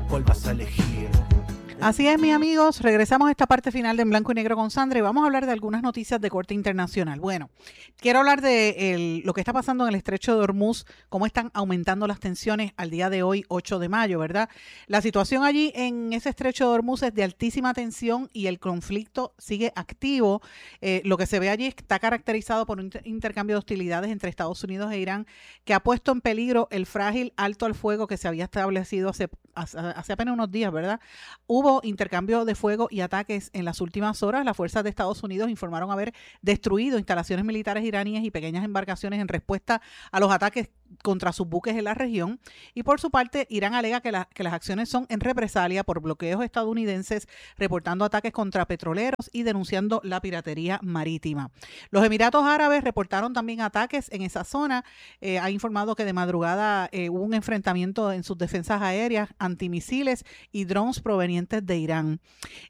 cuál vas a elegir. Así es, mis amigos, regresamos a esta parte final de En Blanco y Negro con Sandra y vamos a hablar de algunas noticias de corte internacional. Bueno, quiero hablar de lo que está pasando en el estrecho de Hormuz, cómo están aumentando las tensiones al día de hoy, 8 de mayo, ¿verdad? La situación allí en ese estrecho de Hormuz es de altísima tensión y el conflicto sigue activo. Lo que se ve allí está caracterizado por un intercambio de hostilidades entre Estados Unidos e Irán que ha puesto en peligro el frágil alto al fuego que se había establecido hace apenas unos días, ¿verdad? Hubo intercambio de fuego y ataques en las últimas horas. Las fuerzas de Estados Unidos informaron haber destruido instalaciones militares iraníes y pequeñas embarcaciones en respuesta a los ataques contra sus buques en la región. Y por su parte, Irán alega que las acciones son en represalia por bloqueos estadounidenses, reportando ataques contra petroleros y denunciando la piratería marítima. Los Emiratos Árabes reportaron también ataques en esa zona. Ha informado que de madrugada hubo un enfrentamiento en sus defensas aéreas, antimisiles y drones provenientes de Irán.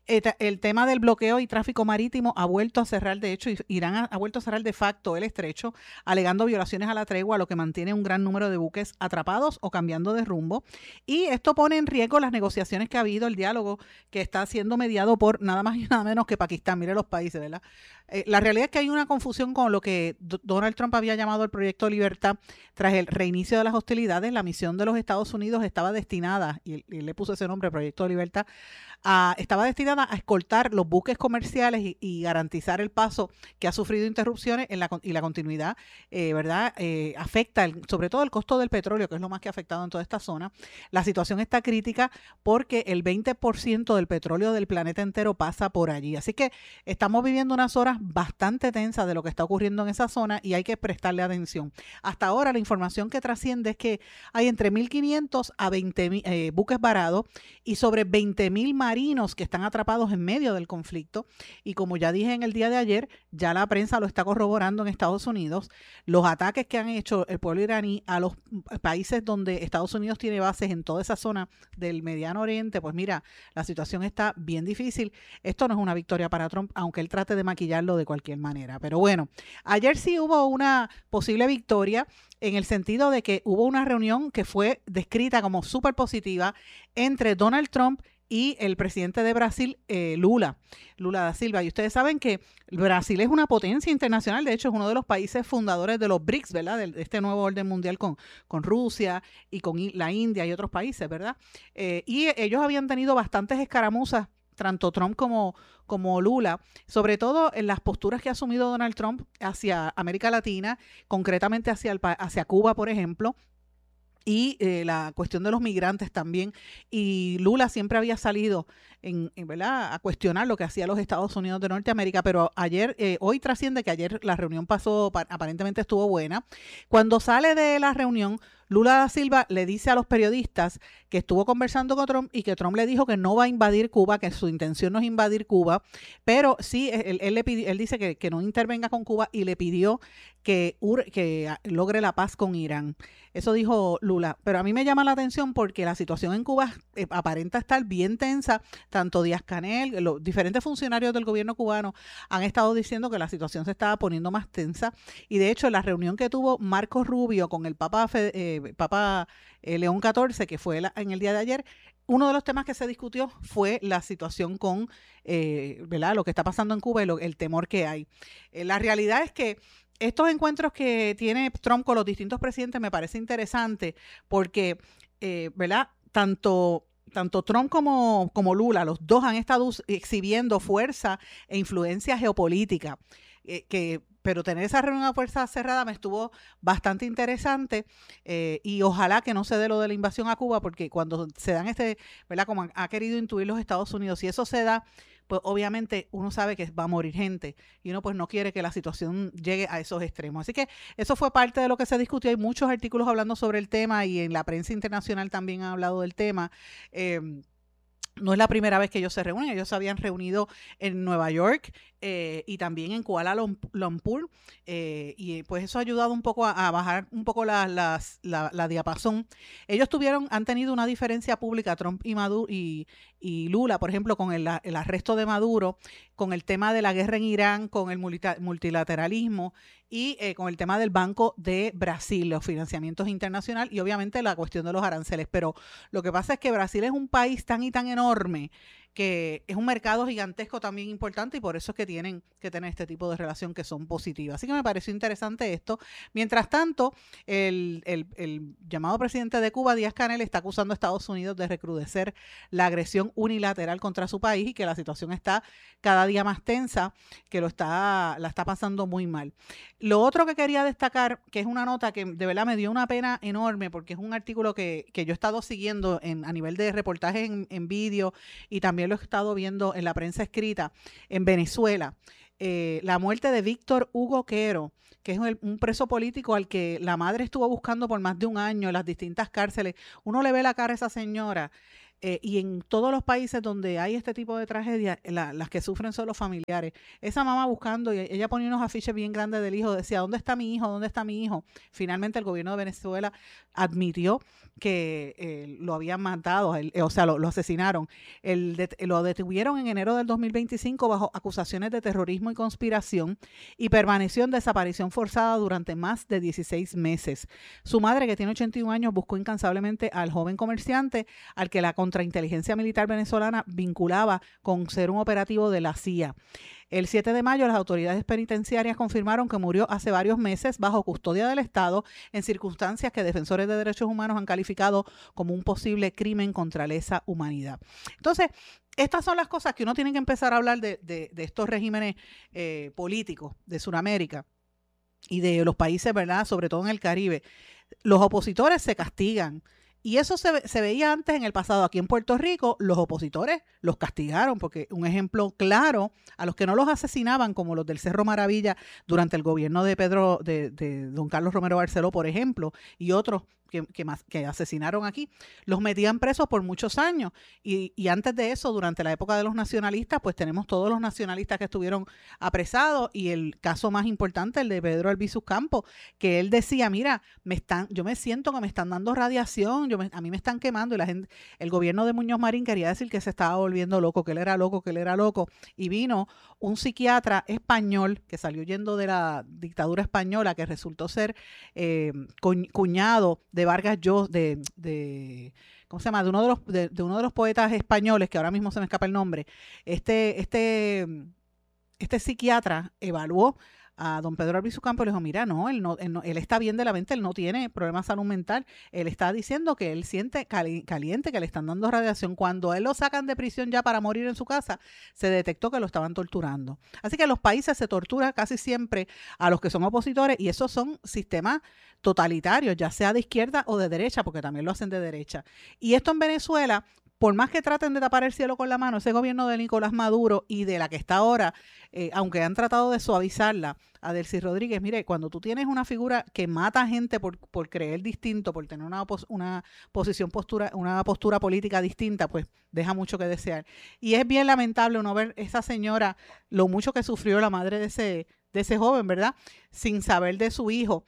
El tema del bloqueo y tráfico marítimo ha vuelto a cerrar, de hecho, Irán ha vuelto a cerrar de facto el estrecho, alegando violaciones a la tregua, lo que mantiene un gran número de buques atrapados o cambiando de rumbo. Y esto pone en riesgo las negociaciones que ha habido, el diálogo que está siendo mediado por nada más y nada menos que Pakistán. Mire los países, ¿verdad? La realidad es que hay una confusión con lo que Donald Trump había llamado el Proyecto Libertad. Tras el reinicio de las hostilidades, la misión de los Estados Unidos estaba destinada, y le puso ese nombre, Proyecto Libertad, estaba destinada a escoltar los buques comerciales y garantizar el paso que ha sufrido interrupciones y la continuidad, ¿verdad? Afecta sobre todo el costo del petróleo, que es lo más que ha afectado en toda esta zona. La situación está crítica porque el 20% del petróleo del planeta entero pasa por allí. Así que estamos viviendo unas horas bastante tensas de lo que está ocurriendo en esa zona y hay que prestarle atención. Hasta ahora la información que trasciende es que hay entre 1.500 a 20.000 buques varados y sobre 20.000 marinos que están atrapados en medio del conflicto. Y como ya dije en el día de ayer, ya la prensa lo está corroborando en Estados Unidos. Los ataques que han hecho el pueblo iraní a los países donde Estados Unidos tiene bases en toda esa zona del Mediano Oriente, pues mira, la situación está bien difícil. Esto no es una victoria para Trump, aunque él trate de maquillarlo de cualquier manera. Pero bueno, ayer sí hubo una posible victoria en el sentido de que hubo una reunión que fue descrita como súper positiva entre Donald Trump y el presidente de Brasil, Lula da Silva. Y ustedes saben que Brasil es una potencia internacional, de hecho es uno de los países fundadores de los BRICS, ¿verdad? De este nuevo orden mundial con Rusia y con la India y otros países, ¿verdad? Y ellos habían tenido bastantes escaramuzas, tanto Trump como Lula, sobre todo en las posturas que ha asumido Donald Trump hacia América Latina, concretamente hacia Cuba, por ejemplo, y la cuestión de los migrantes también. Y Lula siempre había salido ¿verdad? A cuestionar lo que hacía los Estados Unidos de Norteamérica, pero hoy trasciende que ayer la reunión pasó, aparentemente estuvo buena. Cuando sale de la reunión, Lula da Silva le dice a los periodistas que estuvo conversando con Trump y que Trump le dijo que no va a invadir Cuba, que su intención no es invadir Cuba, pero sí, él dice que no intervenga con Cuba y le pidió que logre la paz con Irán. Eso dijo Lula. Pero a mí me llama la atención porque la situación en Cuba aparenta estar bien tensa. Tanto Díaz-Canel, los diferentes funcionarios del gobierno cubano han estado diciendo que la situación se estaba poniendo más tensa. Y de hecho, la reunión que tuvo Marco Rubio con el Papa León XIV, que fue en el día de ayer, uno de los temas que se discutió fue la situación con ¿verdad? Lo que está pasando en Cuba y el temor que hay. La realidad es que estos encuentros que tiene Trump con los distintos presidentes me parece interesante porque, ¿verdad? Tanto Trump como Lula, los dos han estado exhibiendo fuerza e influencia geopolítica, pero tener esa reunión a puerta cerrada me estuvo bastante interesante y ojalá que no se dé lo de la invasión a Cuba, porque cuando se dan ¿verdad? Como ha querido intuir los Estados Unidos, si eso se da, pues obviamente uno sabe que va a morir gente y uno pues no quiere que la situación llegue a esos extremos. Así que eso fue parte de lo que se discutió. Hay muchos artículos hablando sobre el tema y en la prensa internacional también han hablado del tema. No es la primera vez que ellos se reúnen, ellos se habían reunido en Nueva York y también en Kuala Lumpur, y pues eso ha ayudado un poco a bajar un poco la diapasón. Ellos han tenido una diferencia pública, Trump y Maduro y Lula, por ejemplo, con el arresto de Maduro, con el tema de la guerra en Irán, con el multilateralismo y con el tema del Banco de Brasil, los financiamientos internacionales y obviamente la cuestión de los aranceles. Pero lo que pasa es que Brasil es un país tan y tan enorme que es un mercado gigantesco también importante y por eso es que tienen que tener este tipo de relación que son positivas. Así que me pareció interesante esto. Mientras tanto, el llamado presidente de Cuba, Díaz-Canel, está acusando a Estados Unidos de recrudecer la agresión unilateral contra su país y que la situación está cada día más tensa, que la está pasando muy mal. Lo otro que quería destacar, que es una nota que de verdad me dio una pena enorme, porque es un artículo que yo he estado siguiendo a nivel de reportajes en vídeo y también lo he estado viendo en la prensa escrita en Venezuela. La muerte de Víctor Hugo Quero, que es un preso político al que la madre estuvo buscando por más de un año en las distintas cárceles. Uno le ve la cara a esa señora. Y en todos los países donde hay este tipo de tragedias, las que sufren son los familiares. Esa mamá buscando, y ella ponía unos afiches bien grandes del hijo, decía, ¿dónde está mi hijo? ¿Dónde está mi hijo? Finalmente el gobierno de Venezuela admitió que lo habían matado, o sea, lo asesinaron. Lo detuvieron en enero del 2025 bajo acusaciones de terrorismo y conspiración y permaneció en desaparición forzada durante más de 16 meses. Su madre, que tiene 81 años, buscó incansablemente al joven comerciante al que la contrainteligencia militar venezolana vinculaba con ser un operativo de la CIA. El 7 de mayo las autoridades penitenciarias confirmaron que murió hace varios meses bajo custodia del Estado en circunstancias que defensores de derechos humanos han calificado como un posible crimen contra lesa humanidad. Entonces, estas son las cosas que uno tiene que empezar a hablar de estos regímenes políticos de Sudamérica y de los países, ¿verdad? Sobre todo en el Caribe. Los opositores se castigan. Y eso se veía antes en el pasado. Aquí en Puerto Rico, los opositores los castigaron, porque un ejemplo claro, a los que no los asesinaban, como los del Cerro Maravilla durante el gobierno de don Carlos Romero Barceló, por ejemplo, y otros que asesinaron aquí, los metían presos por muchos años. Y antes de eso, durante la época de los nacionalistas, pues tenemos todos los nacionalistas que estuvieron apresados, y el caso más importante, el de Pedro Albizu Campos, que él decía, mira, yo me siento que me están dando radiación, a mí me están quemando, y el gobierno de Muñoz Marín quería decir que se estaba volviendo loco, que él era loco, y vino un psiquiatra español que salió huyendo de la dictadura española, que resultó ser cuñado de Vargas Llosa, ¿cómo se llama? De uno de los poetas españoles, que ahora mismo se me escapa el nombre. Este psiquiatra evaluó a don Pedro Albizu Campos y le dijo, mira, él está bien de la mente, él no tiene problemas de salud mental, él está diciendo que él siente caliente, que le están dando radiación. Cuando él lo sacan de prisión ya para morir en su casa, se detectó que lo estaban torturando. Así que en los países se tortura casi siempre a los que son opositores, y esos son sistemas totalitarios, ya sea de izquierda o de derecha, porque también lo hacen de derecha. Y esto en Venezuela, por más que traten de tapar el cielo con la mano, ese gobierno de Nicolás Maduro y de la que está ahora, aunque han tratado de suavizarla, a Delcy Rodríguez, mire, cuando tú tienes una figura que mata a gente por creer distinto, por tener una postura política distinta, pues deja mucho que desear. Y es bien lamentable uno ver esa señora, lo mucho que sufrió la madre de ese joven, ¿verdad? Sin saber de su hijo,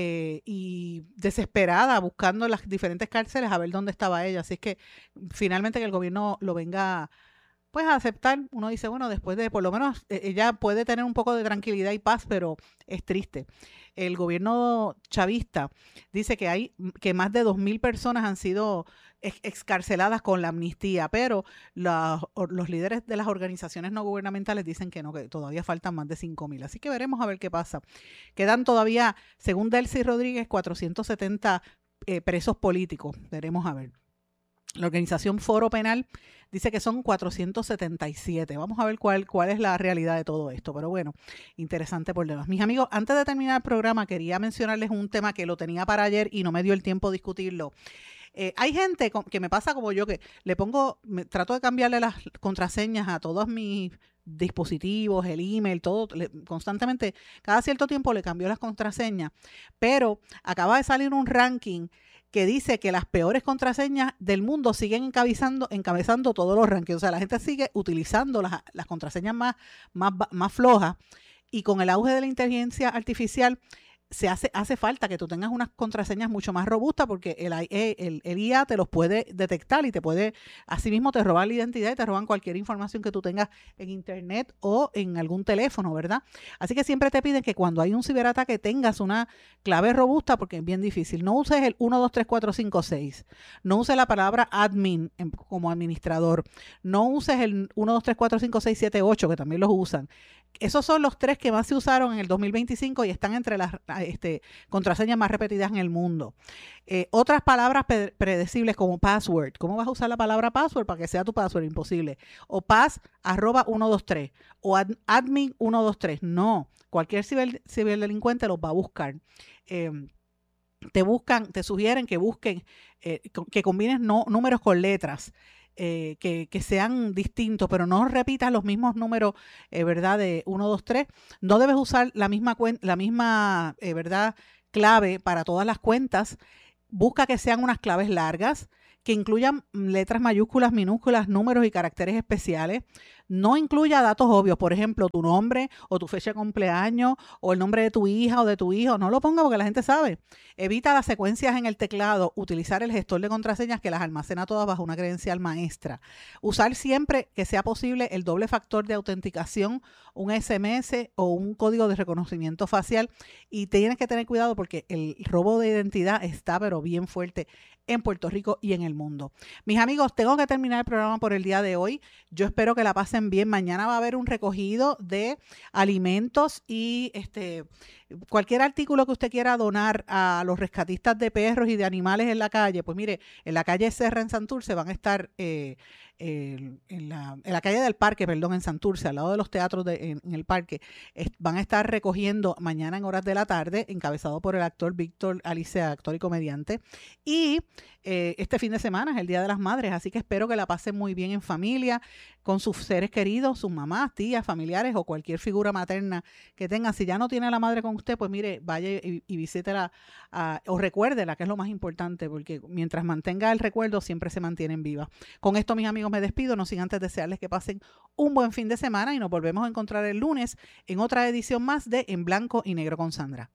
y desesperada, buscando en las diferentes cárceles a ver dónde estaba ella. Así es que finalmente que el gobierno lo venga pues a aceptar. Uno dice, bueno, después de, por lo menos ella puede tener un poco de tranquilidad y paz, pero es triste. El gobierno chavista dice que más de 2.000 personas han sido excarceladas con la amnistía, pero los líderes de las organizaciones no gubernamentales dicen que no, que todavía faltan más de 5.000. Así que veremos a ver qué pasa. Quedan todavía, según Delcy Rodríguez, 470 presos políticos. Veremos a ver. La organización Foro Penal dice que son 477. Vamos a ver cuál es la realidad de todo esto. Pero bueno, interesante por demás. Mis amigos, antes de terminar el programa, quería mencionarles un tema que lo tenía para ayer y no me dio el tiempo de discutirlo. Hay gente que me pasa como yo, que trato de cambiarle las contraseñas a todos mis dispositivos, el email, todo, constantemente, cada cierto tiempo le cambio las contraseñas, pero acaba de salir un ranking que dice que las peores contraseñas del mundo siguen encabezando todos los rankings. O sea, la gente sigue utilizando las contraseñas más flojas, y con el auge de la inteligencia artificial hace falta que tú tengas unas contraseñas mucho más robustas, porque el IA te los puede detectar y asimismo te roban la identidad y te roban cualquier información que tú tengas en internet o en algún teléfono, ¿verdad? Así que siempre te piden que cuando hay un ciberataque tengas una clave robusta, porque es bien difícil. No uses el 1, 2, 3, 4, 5, 6. No uses la palabra admin como administrador. No uses el 1, 2, 3, 4, 5, 6, 7, 8, que también los usan. Esos son los 3 que más se usaron en el 2025 y están entre las contraseñas más repetidas en el mundo. Otras palabras predecibles como password. ¿Cómo vas a usar la palabra password para que sea tu password? Imposible. O pass@123 o admin 123. No. Cualquier ciberdelincuente los va a buscar. Te sugieren que busquen, que combines números con letras. Que sean distintos, pero no repitas los mismos números, ¿verdad? De 1, 2, 3. No debes usar la misma ¿verdad? Clave para todas las cuentas. Busca que sean unas claves largas, que incluyan letras mayúsculas, minúsculas, números y caracteres especiales. No incluya datos obvios, por ejemplo, tu nombre o tu fecha de cumpleaños o el nombre de tu hija o de tu hijo. No lo ponga porque la gente sabe. Evita las secuencias en el teclado. Utilizar el gestor de contraseñas, que las almacena todas bajo una credencial maestra. Usar siempre que sea posible el doble factor de autenticación, un SMS o un código de reconocimiento facial. Y tienes que tener cuidado porque el robo de identidad está pero bien fuerte en Puerto Rico y en el mundo. Mis amigos, tengo que terminar el programa por el día de hoy. Yo espero que la pasen bien. Mañana va a haber un recogido de alimentos y cualquier artículo que usted quiera donar a los rescatistas de perros y de animales en la calle. Pues mire, en la calle Serra en Santurce van a estar en la calle del Parque, en Santurce, al lado de los teatros en el parque, van a estar recogiendo mañana en horas de la tarde, encabezado por el actor Víctor Alicea, actor y comediante. Y este fin de semana es el Día de las Madres, así que espero que la pasen muy bien en familia, con sus seres queridos, sus mamás, tías, familiares o cualquier figura materna que tengan. Si ya no tiene a la madre con usted, pues mire, vaya y visítela o recuérdela, que es lo más importante, porque mientras mantenga el recuerdo, siempre se mantienen vivas. Con esto, mis amigos, me despido, no sin antes desearles que pasen un buen fin de semana y nos volvemos a encontrar el lunes en otra edición más de En Blanco y Negro con Sandra.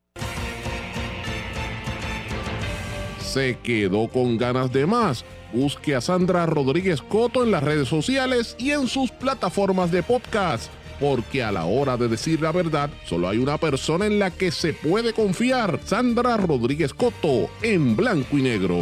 ¿Se quedó con ganas de más? Busque a Sandra Rodríguez Coto en las redes sociales y en sus plataformas de podcast, porque a la hora de decir la verdad, solo hay una persona en la que se puede confiar: Sandra Rodríguez Coto, en Blanco y Negro.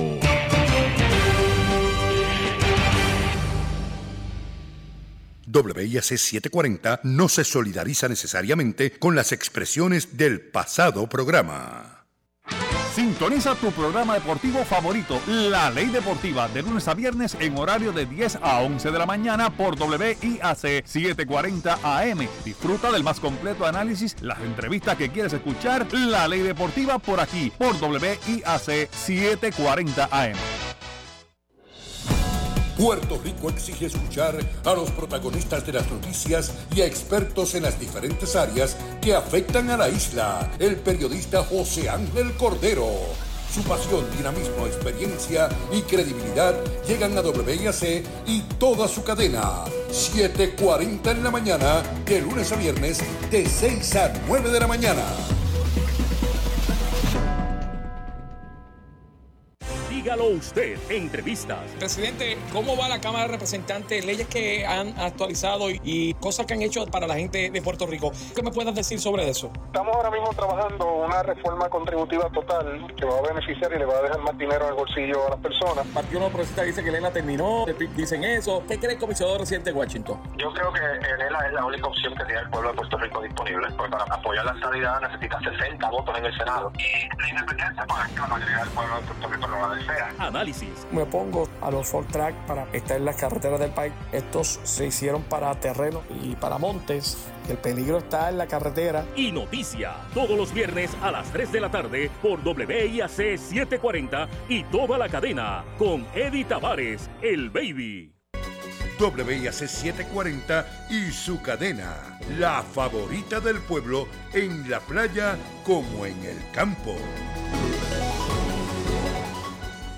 WIAC 740 no se solidariza necesariamente con las expresiones del pasado programa. Sintoniza tu programa deportivo favorito, La Ley Deportiva, de lunes a viernes en horario de 10 a 11 de la mañana por WIAC 740 AM. Disfruta del más completo análisis, las entrevistas que quieres escuchar. La Ley Deportiva por aquí, por WIAC 740 AM. Puerto Rico exige escuchar a los protagonistas de las noticias y a expertos en las diferentes áreas que afectan a la isla. El periodista José Ángel Cordero. Su pasión, dinamismo, experiencia y credibilidad llegan a WIAC y toda su cadena. 7:40 en la mañana, de lunes a viernes, de 6 a 9 de la mañana. Dígalo usted, entrevistas. Presidente, ¿cómo va la Cámara de Representantes? Leyes que han actualizado y cosas que han hecho para la gente de Puerto Rico. ¿Qué me puedes decir sobre eso? Estamos ahora mismo trabajando una reforma contributiva total que va a beneficiar y le va a dejar más dinero al bolsillo a las personas. El Partido Nuevo Progresista dice que Lela terminó, dicen eso. ¿Qué cree el comisionado residente de Washington? Yo creo que Lela es la única opción que tiene el pueblo de Puerto Rico disponible, porque para apoyar la estabilidad necesita 60 votos en el Senado. Y la independencia, pues es que la mayoría del pueblo de Puerto Rico no la desea. Análisis. Me pongo a los Ford Track para estar en las carreteras del país. Estos se hicieron para terreno y para montes. El peligro está en la carretera. Y noticia, todos los viernes a las 3 de la tarde por WIAC 740 y toda la cadena con Eddie Tavares, el Baby. WIAC 740 y su cadena, la favorita del pueblo en la playa como en el campo.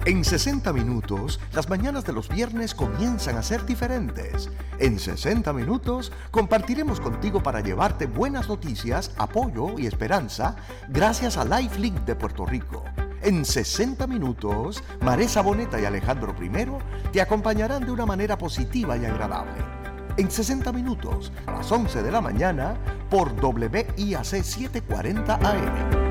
En 60 minutos, las mañanas de los viernes comienzan a ser diferentes. En 60 minutos, compartiremos contigo para llevarte buenas noticias, apoyo y esperanza gracias a Lifelink de Puerto Rico. En 60 minutos, Maresa Boneta y Alejandro I te acompañarán de una manera positiva y agradable. En 60 minutos, a las 11 de la mañana, por WIAC 740 AM.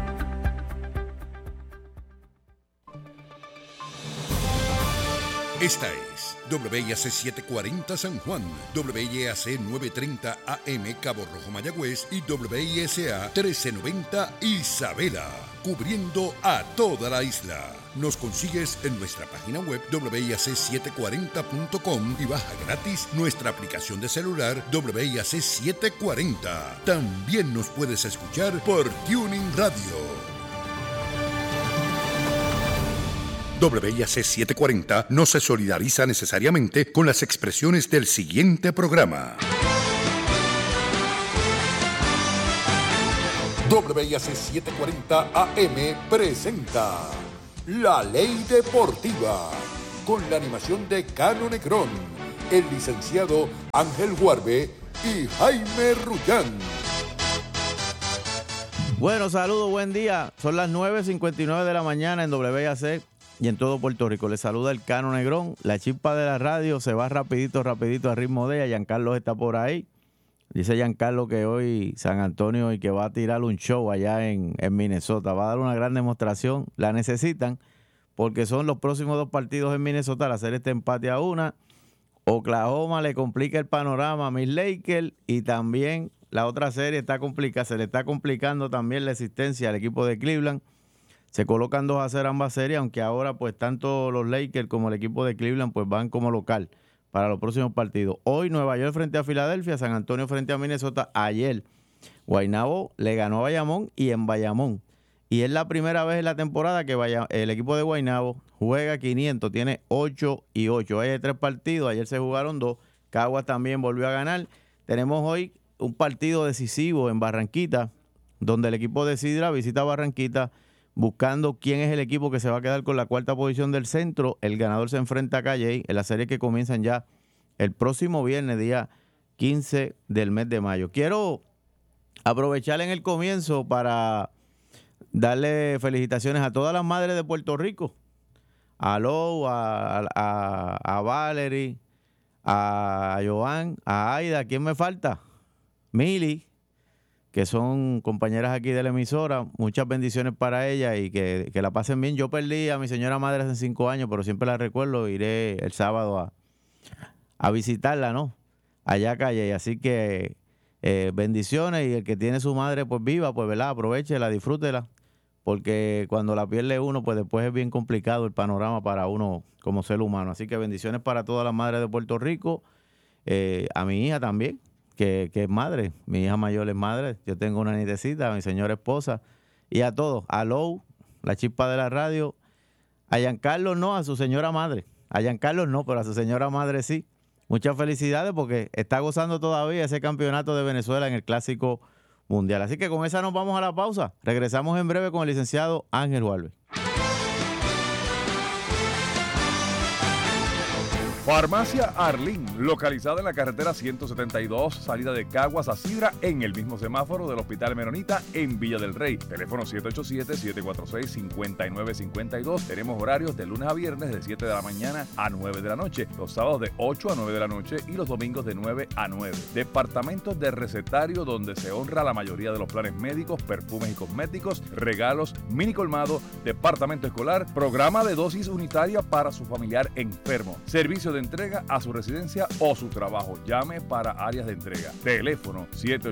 Esta es WIAC 740 San Juan, WIAC 930 AM Cabo Rojo Mayagüez y WISA 1390 Isabela, cubriendo a toda la isla. Nos consigues en nuestra página web WIAC740.com y baja gratis nuestra aplicación de celular WIAC 740. También nos puedes escuchar por Tuning Radio. WIAC 740 no se solidariza necesariamente con las expresiones del siguiente programa. WIAC 740 AM presenta La Ley Deportiva, con la animación de Cano Negrón, el licenciado Ángel Huarbe y Jaime Rullán. Bueno, saludos, buen día. Son las 9:59 de la mañana en WIAC y en todo Puerto Rico. Les saluda el Cano Negrón. La chispa de la radio se va rapidito al ritmo de ella. Giancarlo está por ahí. Dice Giancarlo que hoy San Antonio y que va a tirar un show allá en Minnesota. Va a dar una gran demostración. La necesitan porque son los próximos 2 partidos en Minnesota al hacer este empate a 1. Oklahoma le complica el panorama a mis Lakers y también la otra serie está complicada. Se le está complicando también la existencia al equipo de Cleveland. Se colocan 2-0 ambas series, aunque ahora pues tanto los Lakers como el equipo de Cleveland pues van como local para los próximos partidos. Hoy Nueva York frente a Filadelfia, San Antonio frente a Minnesota. Ayer Guaynabo le ganó a Bayamón y en Bayamón. Y es la primera vez en la temporada que el equipo de Guaynabo juega 500, tiene 8-8. Hay 3 partidos, ayer se jugaron 2. Caguas también volvió a ganar. Tenemos hoy un partido decisivo en Barranquita, donde el equipo de Sidra visita Barranquita buscando quién es el equipo que se va a quedar con la 4ª posición del centro. El ganador se enfrenta a Calley en la serie que comienzan ya el próximo viernes, día 15 del mes de mayo. Quiero aprovechar en el comienzo para darle felicitaciones a todas las madres de Puerto Rico. A Lou, a Valerie, a Joan, a Aida. ¿Quién me falta? Mili, que son compañeras aquí de la emisora. Muchas bendiciones para ellas y que la pasen bien. Yo perdí a mi señora madre hace 5 años, pero siempre la recuerdo. Iré el sábado a visitarla, ¿no? Allá a Calle. Así que bendiciones, y el que tiene su madre, pues viva, pues, ¿verdad? Aprovechela, disfrútela, porque cuando la pierde uno, pues después es bien complicado el panorama para uno como ser humano. Así que bendiciones para todas las madres de Puerto Rico. A mi hija también, que es madre. Mi hija mayor es madre. Yo tengo una nietecita, mi señora esposa. Y a todos, a Lou, la chispa de la radio. A Giancarlo no, a su señora madre. A Giancarlo no, pero a su señora madre sí. Muchas felicidades porque está gozando todavía ese campeonato de Venezuela en el Clásico Mundial. Así que con esa nos vamos a la pausa. Regresamos en breve con el licenciado Ángel Huarbe. Farmacia Arlín, localizada en la carretera 172, salida de Caguas a Sidra, en el mismo semáforo del Hospital Menonita en Villa del Rey. Teléfono 787-746-5952. Tenemos horarios de lunes a viernes de 7 de la mañana a 9 de la noche, los sábados de 8 a 9 de la noche y los domingos de 9 a 9. Departamentos de recetario donde se honra la mayoría de los planes médicos, perfumes y cosméticos, regalos, mini colmado, departamento escolar, programa de dosis unitaria para su familiar enfermo, servicio de entrega a su residencia o su trabajo. Llame para áreas de entrega. Teléfono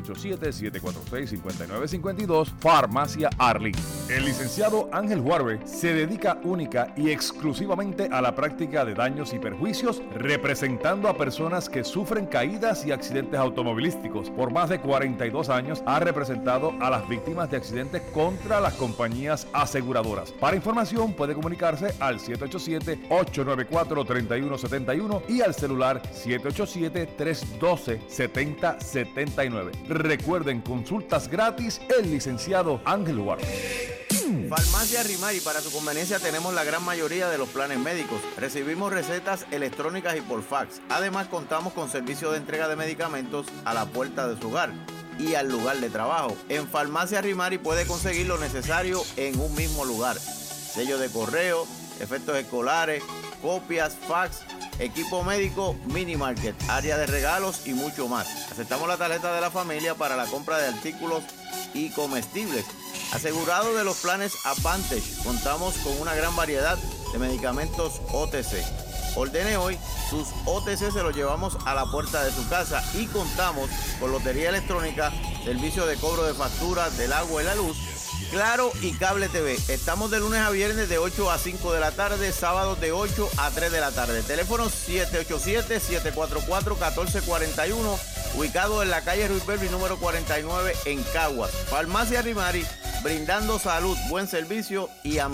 787-746-5952, Farmacia Arlín. El licenciado Ángel Huarbe se dedica única y exclusivamente a la práctica de daños y perjuicios, representando a personas que sufren caídas y accidentes automovilísticos. Por más de 42 años ha representado a las víctimas de accidentes contra las compañías aseguradoras. Para información puede comunicarse al 787-894-3171 y al celular 787-312-7079. Recuerden, consultas gratis, el licenciado Ángel Huarbe. Farmacia Rimari, para su conveniencia tenemos la gran mayoría de los planes médicos. Recibimos recetas electrónicas y por fax. Además contamos con servicio de entrega de medicamentos a la puerta de su hogar y al lugar de trabajo. En Farmacia Rimari puede conseguir lo necesario en un mismo lugar. Sello de correo, efectos escolares, copias, fax, equipo médico, mini market, área de regalos y mucho más. Aceptamos la tarjeta de la familia para la compra de artículos y comestibles. Asegurado de los planes Advantage, contamos con una gran variedad de medicamentos OTC. Ordene hoy, sus OTC se los llevamos a la puerta de su casa y contamos con lotería electrónica, servicio de cobro de facturas del agua y la luz, Claro y Cable TV. Estamos de lunes a viernes de 8 a 5 de la tarde, sábados de 8 a 3 de la tarde. Teléfono 787-744-1441, ubicado en la calle Ruiz Belvi número 49 en Caguas. Farmacia Rimari, brindando salud, buen servicio y amistad.